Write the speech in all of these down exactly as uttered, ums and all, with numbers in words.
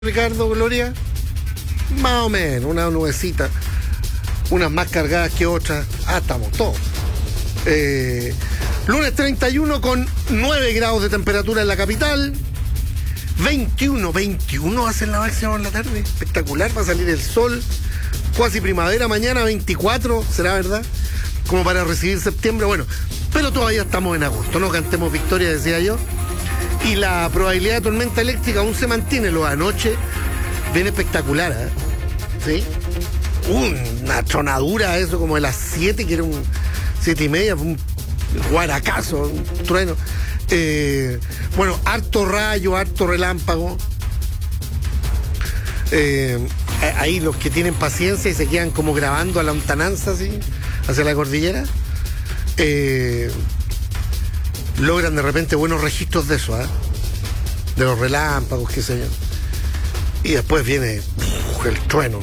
Ricardo, Gloria, más o menos, una nubecita, unas más cargadas que otras. Ah, estamos todos. Eh, lunes treinta y uno con nueve grados de temperatura en la capital. veintiuno, veintiuno hacen la máxima en la tarde. Espectacular, va a salir el sol. Cuasi primavera, mañana veinticuatro, ¿será verdad? Como para recibir septiembre. Bueno, pero todavía estamos en agosto, no cantemos victoria, decía yo. Y la probabilidad de tormenta eléctrica aún se mantiene. Lo de anoche viene espectacular, ¿eh? ¿Sí? Una tronadura, eso como de las siete, que era un siete y media, fue un guaracazo, un trueno. Eh, bueno, harto rayo, harto relámpago. Eh, ahí los que tienen paciencia y se quedan como grabando a la lontananza, así, hacia la cordillera. Eh, logran de repente buenos registros de eso, ¿eh? De los relámpagos, qué sé yo. Y después viene uf, el trueno.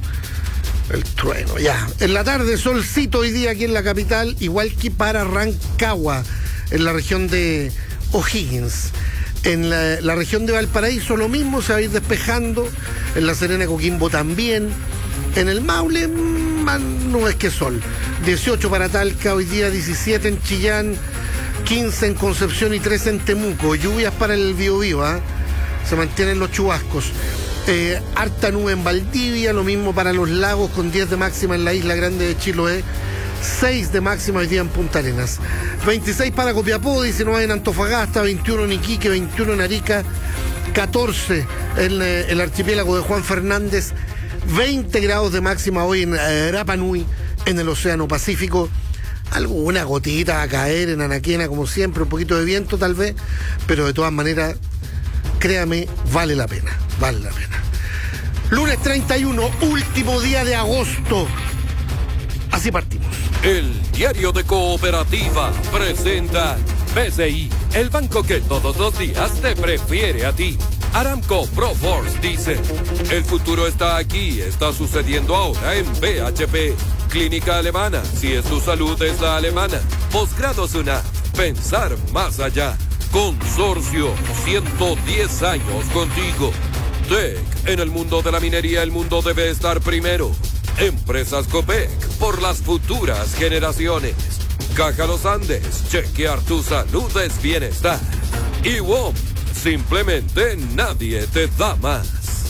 El trueno, ya. En la tarde, solcito hoy día aquí en la capital, igual que para Rancagua, en la región de O'Higgins. En la, la región de Valparaíso lo mismo, se va a ir despejando. En La Serena, Coquimbo también. En el Maule, más nubes que sol. dieciocho para Talca, hoy día diecisiete en Chillán, quince en Concepción y trece en Temuco. Lluvias para el Biobío, ¿eh? Se mantienen los chubascos. Eh, harta nube en Valdivia, lo mismo para los lagos, con diez de máxima en la isla grande de Chiloé, seis de máxima hoy día en Punta Arenas, veintiséis para Copiapó, diecinueve en Antofagasta, veintiuno en Iquique, veintiuno en Arica, catorce en eh, el archipiélago de Juan Fernández, veinte grados de máxima hoy en eh, Rapa Nui, en el Océano Pacífico. Alguna gotita va a caer en Anaquena, como siempre, un poquito de viento tal vez, pero de todas maneras, créame, vale la pena, vale la pena. Lunes treinta y uno, último día de agosto. Así partimos. El Diario de Cooperativa presenta B C I, el banco que todos los días te prefiere a ti. Aramco Proforce dice, el futuro está aquí, está sucediendo ahora en B H P. Clínica Alemana, si es tu salud es la alemana. Posgrado SUNAT, pensar más allá. Consorcio, ciento diez años contigo. T E C, en el mundo de la minería el mundo debe estar primero. Empresas Copec, por las futuras generaciones. Caja Los Andes, chequear tu salud es bienestar. Y W O M, simplemente nadie te da más.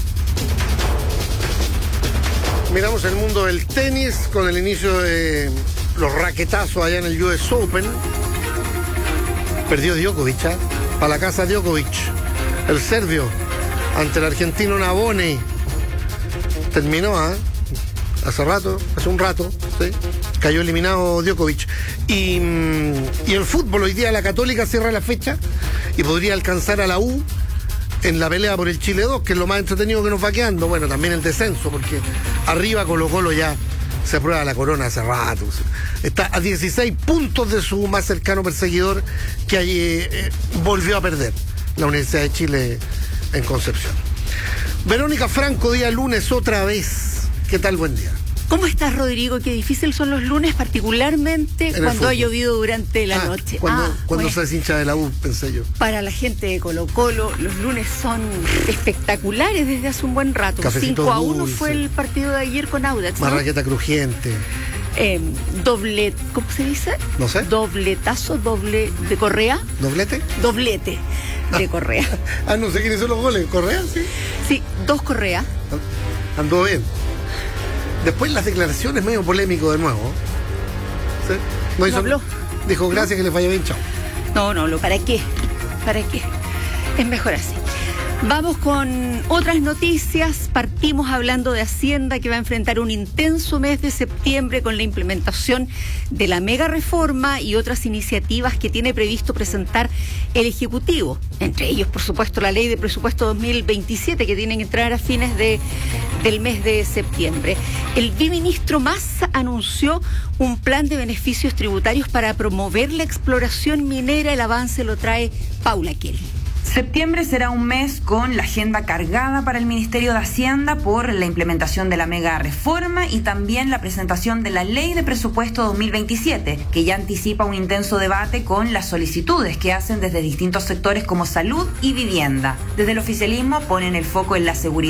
Miramos el mundo del tenis con el inicio de los raquetazos allá en el U S Open. Perdió Djokovic, ¿eh? Para la casa Djokovic, el serbio, ante el argentino Navone. Terminó, ¿eh? Hace rato, hace un rato, ¿sí? Cayó eliminado Djokovic. Y, y el fútbol, hoy día la Católica cierra la fecha y podría alcanzar a la U en la pelea por el Chile dos, que es lo más entretenido que nos va quedando. Bueno, también el descenso, porque arriba Colo Colo ya se prueba la corona hace rato. Está a dieciséis puntos de su más cercano perseguidor, que allí eh, volvió a perder, la Universidad de Chile en Concepción. Verónica Franco, día lunes otra vez. ¿Qué tal? Buen día. ¿Cómo estás, Rodrigo? Qué difícil son los lunes, particularmente cuando fútbol. Ha llovido durante la ah, noche. Cuando, ah, cuando bueno. se hincha de la U, pensé yo. Para la gente de Colo Colo, los lunes son espectaculares desde hace un buen rato. cinco a uno fue el partido de ayer con Audax, ¿no? Marraqueta crujiente. Eh, doble, ¿cómo se dice? No sé. Dobletazo, doble de Correa. ¿Doblete? Doblete de Correa. ah, no sé quiénes son los goles. ¿Correa? Sí. Sí, dos Correa. Andó bien. Después las declaraciones medio polémico de nuevo. ¿Sí? No, hizo, ¿No habló? Dijo gracias, ¿no? Que le vaya bien, chao. No, no, lo ¿para qué? ¿Para qué? Es mejor así. Vamos con otras noticias. Partimos hablando de Hacienda, que va a enfrentar un intenso mes de septiembre con la implementación de la mega reforma y otras iniciativas que tiene previsto presentar el Ejecutivo. Entre ellos, por supuesto, la ley de presupuesto dos mil veintisiete, que tiene que entrar a fines de, del mes de septiembre. El viceministro Massa anunció un plan de beneficios tributarios para promover la exploración minera. El avance lo trae Paula Kelly. Septiembre será un mes con la agenda cargada para el Ministerio de Hacienda por la implementación de la mega reforma y también la presentación de la Ley de Presupuesto dos mil veintisiete, que ya anticipa un intenso debate con las solicitudes que hacen desde distintos sectores como salud y vivienda. Desde el oficialismo ponen el foco en la seguridad